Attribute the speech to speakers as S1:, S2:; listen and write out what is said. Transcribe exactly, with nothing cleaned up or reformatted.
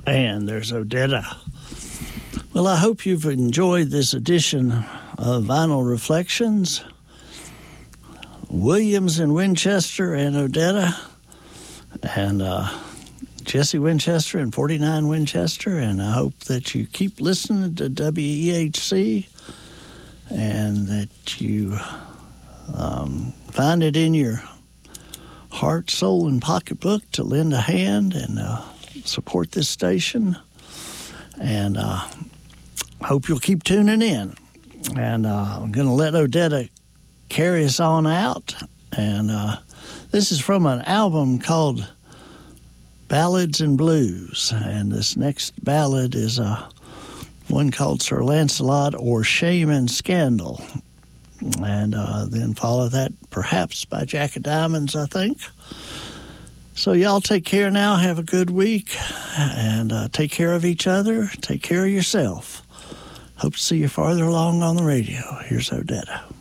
S1: And there's Odetta. Well, I hope you've enjoyed this edition of Vinyl Reflections. Williams and Winchester and Odetta, and uh, Jesse Winchester and forty-nine Winchester, and I hope that you keep listening to W E H C and that you um, find it in your heart, soul, and pocketbook to lend a hand and uh, support this station. And uh, hope you'll keep tuning in. And uh, I'm going to let Odetta carry us on out. And uh, this is from an album called Ballads and Blues. And this next ballad is uh, one called Sir Lancelot or Shame and Scandal. And uh, then follow that perhaps by Jack of Diamonds, I think. So y'all take care now. Have a good week. And uh, take care of each other. Take care of yourself. Hope to see you farther along on the radio. Here's Odetta.